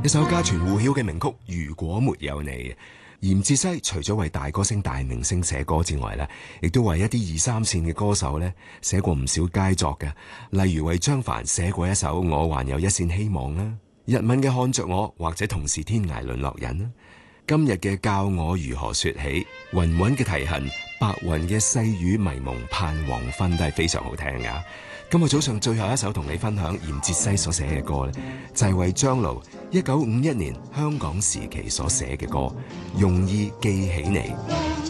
一首家傳戶曉嘅名曲《如果沒有你》。嚴哲西除咗為大歌星、大明星寫歌之外咧，亦都為一啲二三線嘅歌手咧寫過唔少佳作嘅，例如為張凡寫過一首《我還有一線希望》啦，日文嘅《看着我》或者同是天涯淪落人啦，今日嘅教我如何說起，雲韻嘅啼恨，白雲嘅細雨迷蒙盼黃昏都係非常好聽噶。今日早上最後一首同你分享嚴哲西所寫嘅歌咧，就係為張盧1951年香港時期所寫嘅歌《容易記起你》。